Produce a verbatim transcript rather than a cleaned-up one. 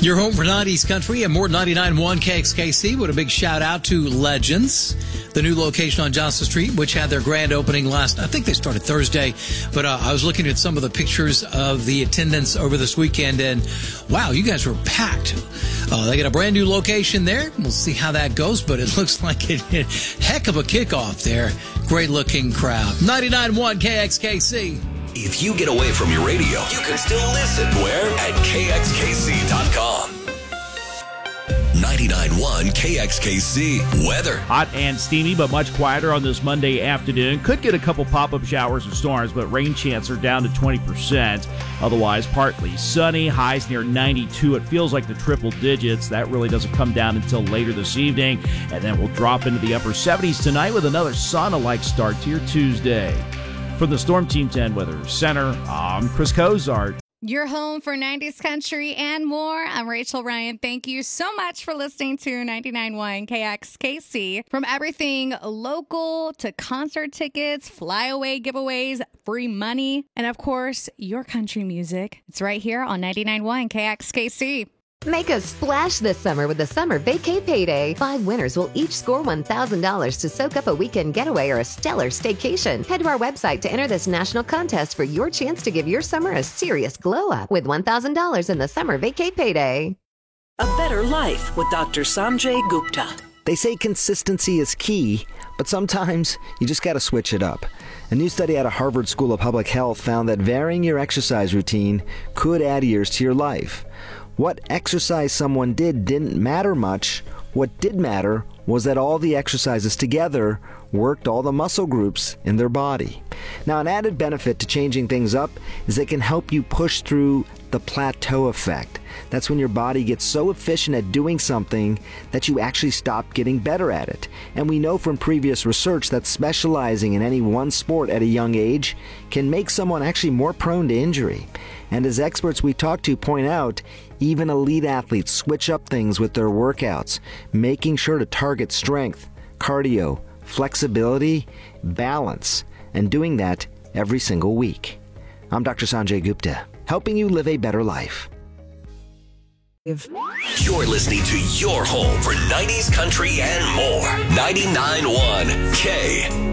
Your home for nineties country and more ninety-nine point one K X K C with a big shout out to Legends, the new location on Johnson Street, which had their grand opening last, I think they started Thursday, but uh, I was looking at some of the pictures of the attendance over this weekend, and wow, you guys were packed. Uh, they got a brand new location there. We'll see how that goes, but it looks like a heck of a kickoff there. Great looking crowd. ninety-nine point one K X K C. If you get away from your radio, you can still listen. Where? At K X K C dot com. ninety-nine point one K X K C weather. Hot and steamy, but much quieter on this Monday afternoon. Could get a couple pop-up showers and storms, but rain chance are down to twenty percent. Otherwise, partly sunny, highs near ninety-two. It feels like the triple digits. That really doesn't come down until later this evening. And then we'll drop into the upper seventies tonight with another sauna-like start to your Tuesday. From the Storm Team ten Weather Center, I'm Chris Cozart. Your home for nineties country and more. I'm Rachel Ryan. Thank you so much for listening to ninety-nine point one K X K C. From everything local to concert tickets, flyaway giveaways, free money, and of course, your country music. It's right here on ninety-nine point one K X K C. Make a splash this summer with the Summer Vacay Payday. Five winners will each score one thousand dollars to soak up a weekend getaway or a stellar staycation. Head to our website to enter this national contest for your chance to give your summer a serious glow-up with one thousand dollars in the Summer Vacay Payday. A better life with Doctor Sanjay Gupta. They say consistency is key, but sometimes you just got to switch it up. A new study out of Harvard School of Public Health found that varying your exercise routine could add years to your life. What exercise someone did didn't matter much. What did matter was that all the exercises together worked all the muscle groups in their body. Now, an added benefit to changing things up is it can help you push through the plateau effect. That's when your body gets so efficient at doing something that you actually stop getting better at it. And we know from previous research that specializing in any one sport at a young age can make someone actually more prone to injury. And as experts we talk to point out, even elite athletes switch up things with their workouts, making sure to target strength, cardio, flexibility, balance, and doing that every single week. I'm Doctor Sanjay Gupta, helping you live a better life. You're listening to your home for nineties country and more. ninety-nine point one K